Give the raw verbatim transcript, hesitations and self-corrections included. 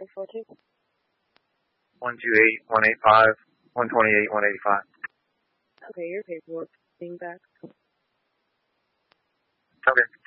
six four two. one two eight, one eight five, one twenty-eight, one eighty-five. Okay, your paperwork being back. Okay.